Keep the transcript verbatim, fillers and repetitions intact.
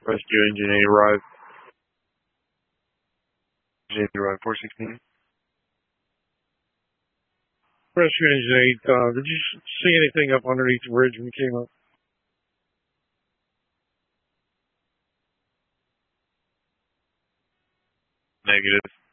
Rescue engine eight arrived. Engine eight arrived, four sixteen. Rescue engine eight, uh, did you see anything up underneath the bridge when you came up? Negative.